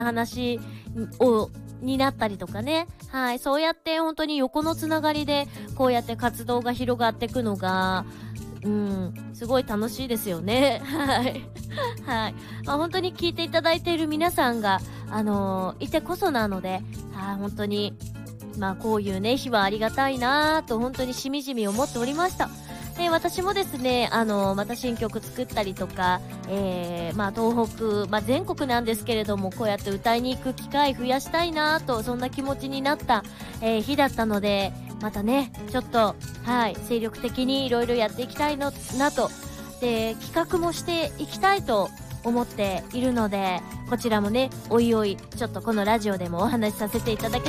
話をになったりとかね。はい。そうやって本当に横のつながりで、こうやって活動が広がっていくのが、すごい楽しいですよね。はい。はい。本当に聞いていただいている皆さんが、いてこそなので、本当に、こういうね、日はありがたいなぁと本当にしみじみ思っておりました。私もですね、また新曲作ったりとか、東北、全国なんですけれども、こうやって歌いに行く機会増やしたいなと、そんな気持ちになった、日だったので、またね、ちょっと、はい、精力的にいろいろやっていきたいのなと、で、企画もしていきたいと思っているので、こちらもね、おいおい、ちょっとこのラジオでもお話しさせていただけ